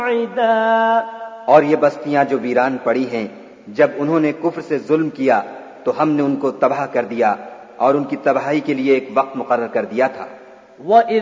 और ये बस्तियां जो वीरान पड़ी हैं, जब उन्होंने कुफ्र से जुल्म किया तो हमने उनको तबाह कर दिया और उनकी तबाही के लिए एक वक्त मुकर्रर कर दिया था।